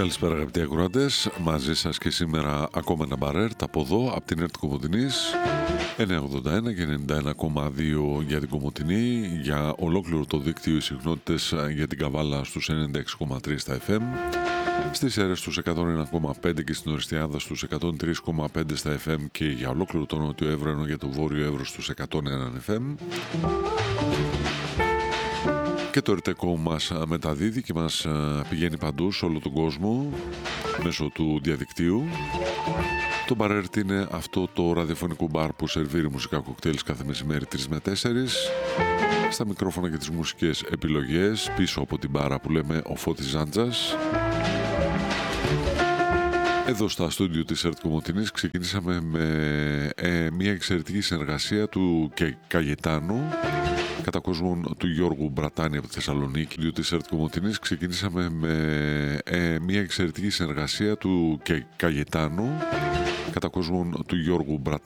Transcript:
Καλησπέρα αγαπητοί ακροατές, μαζί σας και σήμερα ακόμα ένα μπαρέρτ από εδώ, από την ΕΡΤ Κομοτηνής 981 και 91,2 για την Κομοτηνή, για ολόκληρο το δίκτυο οι συχνότητες για την Καβάλα στους 96,3 στα FM, στις αίρες στους 101,5 και στην Οριστιάδα στους 103,5 στα FM και για ολόκληρο το Νότιο Εύρο, ενώ για το Βόρειο Εύρο στους 101 FM. Και το ΡΤΚΟ μας μεταδίδει και μας πηγαίνει παντού σε όλο τον κόσμο μέσω του διαδικτύου. Το μπαρέρτ είναι αυτό το ραδιοφωνικό μπαρ που σερβίρει μουσικά κοκτέιλς κάθε μεσημέρι 3 με 4. Στα μικρόφωνα και τις μουσικές επιλογές πίσω από την μπάρα που λέμε ο Φώτης Ζάντζας. Εδώ στα στούντιο της ΕΡΤ Κομοτηνής ξεκινήσαμε με μια εξαιρετική συνεργασία του Καγετάνου κατά κόσμον του Γιώργου Μπρατάνη από τη Θεσσαλονίκη. Της ΕΡΤ Κομοτηνής ξεκινήσαμε με μια εξαιρετική συνεργασία του Καγετάνου κατά κόσμον του Γιώργου Μπρατάνη